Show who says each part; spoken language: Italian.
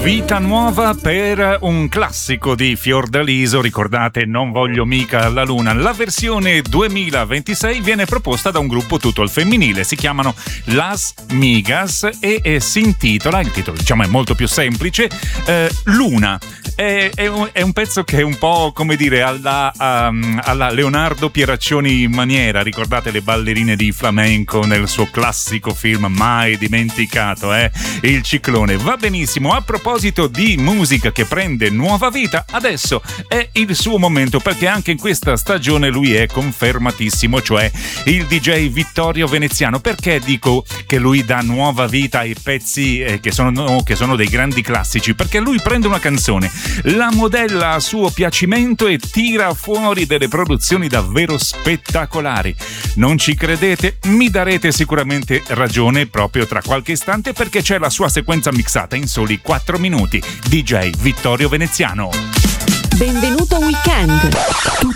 Speaker 1: Vita nuova per un classico di Fiordaliso, ricordate Non voglio mica alla luna. La versione 2026 viene proposta da un gruppo tutto al femminile, si chiamano Las Migas e si intitola, il titolo diciamo è molto più semplice, Luna. È un pezzo che è un po' come dire alla Leonardo Pieraccioni in maniera, ricordate le ballerine di flamenco nel suo classico film mai dimenticato, Il Ciclone. Va benissimo. A proposito di musica che prende nuova vita, adesso è il suo momento, perché anche in questa stagione lui è confermatissimo, cioè il DJ Vittorio Veneziano. Perché dico che lui dà nuova vita ai pezzi che sono dei grandi classici? Perché lui prende una canzone, la modella a suo piacimento e tira fuori delle produzioni davvero spettacolari. Non ci credete? Mi darete sicuramente ragione proprio tra qualche istante, perché c'è la sua sequenza mixata in soli 4 minuti. DJ Vittorio Veneziano.
Speaker 2: Benvenuto Weekend.